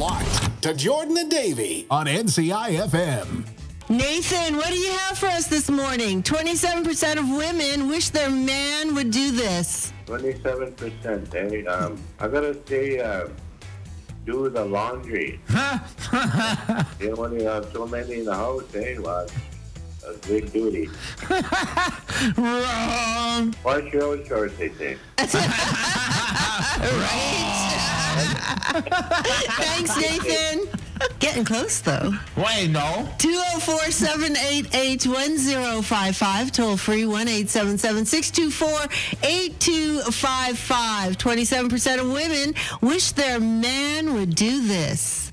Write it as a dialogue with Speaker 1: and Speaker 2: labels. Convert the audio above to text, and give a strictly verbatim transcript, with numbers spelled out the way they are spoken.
Speaker 1: locked to Jordan and Davey on N C I F M.
Speaker 2: Nathan, what do you have for us this morning? twenty-seven percent of women wish their man would do this.
Speaker 3: twenty-seven percent, eh? Um, I gotta say, uh, do the laundry. You know, when you have so many in the house, eh? Well, a big duty.
Speaker 4: Wrong.
Speaker 3: Wash your own shorts, they say.
Speaker 2: Thanks, Nathan. Getting close, though.
Speaker 4: Wait, no.
Speaker 2: two oh four, seven eight eight, one oh five five. Toll free, one eight seven seven, six two four, eight two five five. twenty-seven percent of women wish their man would do this.